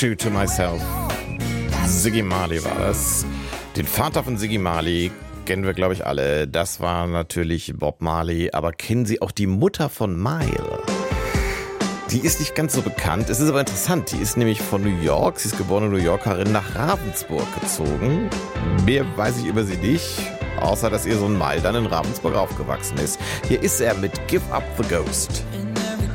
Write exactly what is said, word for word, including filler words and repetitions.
True to Myself. Ziggy Marley war das. Den Vater von Ziggy Marley kennen wir, glaube ich, alle. Das war natürlich Bob Marley. Aber kennen Sie auch die Mutter von Mile? Die ist nicht ganz so bekannt. Es ist aber interessant. Die ist nämlich von New York. Sie ist geborene New Yorkerin, nach Ravensburg gezogen. Mehr weiß ich über sie nicht. Außer, dass ihr Sohn Mile dann in Ravensburg aufgewachsen ist. Hier ist er mit Give Up the Ghost.